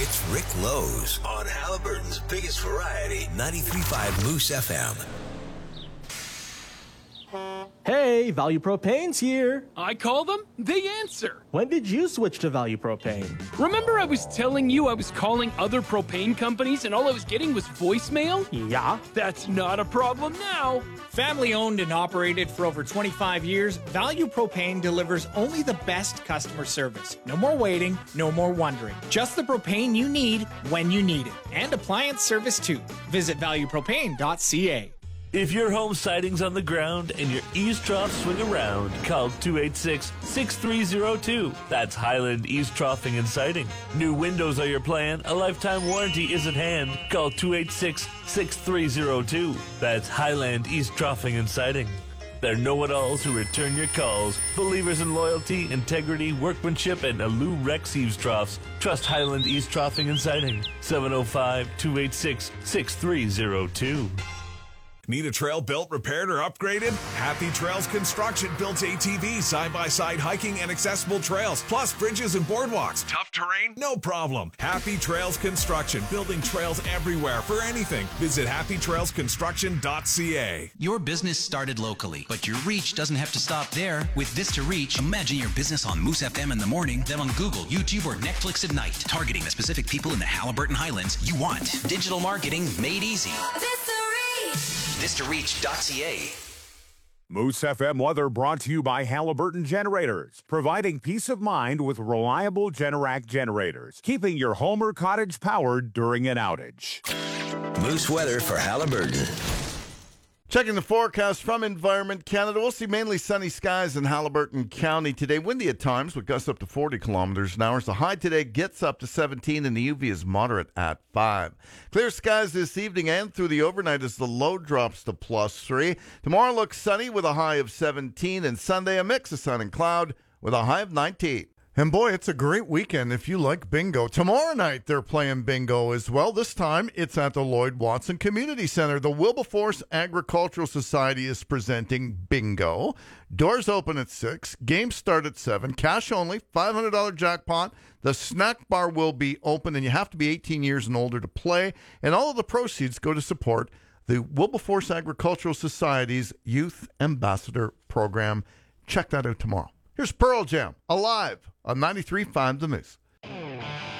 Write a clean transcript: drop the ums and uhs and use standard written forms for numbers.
It's Rick Lowe's on Halliburton's biggest variety, 93.5 Moose FM. Hey, Value Propane's here. I call them, they answer. When did you switch to Value Propane? Remember I was telling you I was calling other propane companies and all I was getting was voicemail? Yeah. That's not a problem now. Family owned and operated for over 25 years, Value Propane delivers only the best customer service. No more waiting, no more wondering. Just the propane you need when you need it. And appliance service too. Visit valuepropane.ca. If your home siding's on the ground and your eaves troughs swing around, call 286-6302. That's Highland Eaves Troughing and Siding. New windows are your plan. A lifetime warranty is at hand. Call 286-6302. That's Highland Eaves Troughing and Siding. They're know-it-alls who return your calls. Believers in loyalty, integrity, workmanship, and Alou Rex Eaves Troughs. Trust Highland Eaves Troughing and Siding. 705-286-6302. Need a trail built, repaired, or upgraded? Happy Trails Construction builds ATVs, side-by-side hiking and accessible trails, plus bridges and boardwalks. Tough terrain? No problem. Happy Trails Construction, building trails everywhere for anything. Visit happytrailsconstruction.ca. Your business started locally, but your reach doesn't have to stop there. With Vista Reach, imagine your business on Moose FM in the morning, then on Google, YouTube, or Netflix at night, targeting the specific people in the Halliburton Highlands you want. Digital marketing made easy. VistaReach.ca. Moose FM weather brought to you by Halliburton Generators, providing peace of mind with reliable Generac generators, keeping your home or cottage powered during an outage. Moose weather for Halliburton. Checking the forecast from Environment Canada, we'll see mainly sunny skies in Halliburton County today. Windy at times with gusts up to 40 kilometers an hour. The high today gets up to 17 and the UV is moderate at 5. Clear skies this evening and through the overnight as the low drops to +3. Tomorrow looks sunny with a high of 17 and Sunday a mix of sun and cloud with a high of 19. And boy, it's a great weekend if you like bingo. Tomorrow night, they're playing bingo as well. This time, it's at the Lloyd Watson Community Center. The Wilberforce Agricultural Society is presenting bingo. Doors open at 6. Games start at 7. Cash only, $500 jackpot. The snack bar will be open, and you have to be 18 years and older to play. And all of the proceeds go to support the Wilberforce Agricultural Society's Youth Ambassador Program. Check that out tomorrow. Here's Pearl Jam, Alive, on 93.5 The Moose.